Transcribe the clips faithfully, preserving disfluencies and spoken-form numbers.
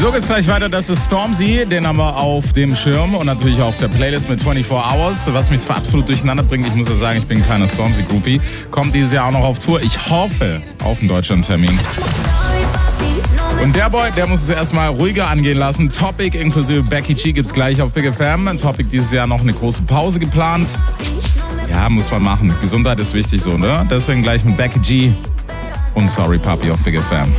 So geht's gleich weiter, das ist Stormzy, den haben wir auf dem Schirm und natürlich auf der Playlist mit vierundzwanzig Hours, was mich zwar absolut durcheinander bringt, ich muss ja sagen, ich bin ein kleiner Stormzy-Groupie, kommt dieses Jahr auch noch auf Tour, ich hoffe auf einen Deutschland-Termin. Und der Boy, der muss es erstmal ruhiger angehen lassen, Topic inklusive Becky G gibt's gleich auf Big F M, Topic dieses Jahr noch eine große Pause geplant, ja, muss man machen, Gesundheit ist wichtig so, ne? Deswegen gleich mit Becky G und Sorry Papi auf Big F M.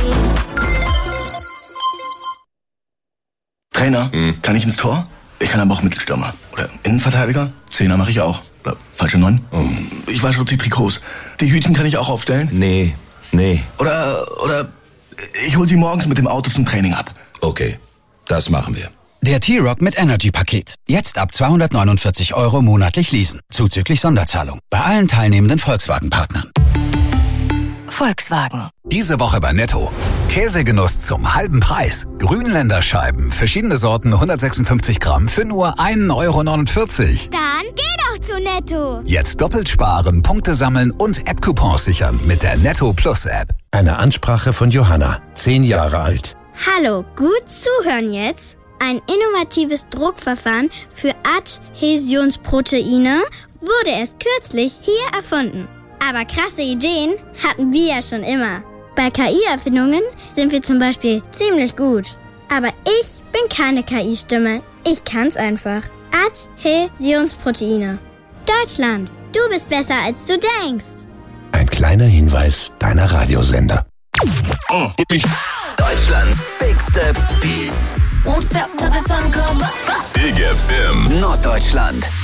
Trainer, hm. kann ich ins Tor? Ich kann aber auch Mittelstürmer. Oder Innenverteidiger? Zehner mache ich auch. Oder falsche Neun? Oh. Ich wasche auch die Trikots. Die Hütchen kann ich auch aufstellen? Nee, nee. Oder, oder ich hol sie morgens mit dem Auto zum Training ab. Okay, das machen wir. Der T-Rock mit Energy-Paket. Jetzt ab zweihundertneunundvierzig Euro monatlich leasen. Zuzüglich Sonderzahlung. Bei allen teilnehmenden Volkswagen-Partnern. Volkswagen. Diese Woche bei Netto. Käsegenuss zum halben Preis. Grünländerscheiben, verschiedene Sorten, hundertsechsundfünfzig Gramm für nur ein Euro neunundvierzig. Dann geh doch zu Netto. Jetzt doppelt sparen, Punkte sammeln und App-Coupons sichern mit der Netto Plus App. Eine Ansprache von Johanna, zehn Jahre alt. Hallo, gut zuhören jetzt. Ein innovatives Druckverfahren für Adhäsionsproteine wurde erst kürzlich hier erfunden. Aber krasse Ideen hatten wir ja schon immer. Bei K I-Erfindungen sind wir zum Beispiel ziemlich gut. Aber ich bin keine K I-Stimme. Ich kann's einfach. Adhäsionsproteine. Deutschland, du bist besser, als du denkst. Ein kleiner Hinweis deiner Radiosender. Deutschlands Big Step Beats. Won't stop till the sun comes up. Big F M. Norddeutschland.